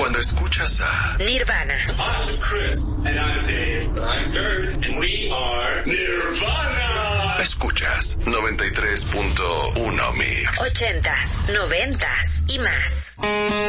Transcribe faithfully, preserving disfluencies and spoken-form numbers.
Cuando escuchas a Nirvana. I'm Chris. And I'm Dave. I'm Kurt. And we are Nirvana. Escuchas noventa y tres punto uno Mix. Ochentas, noventas y más.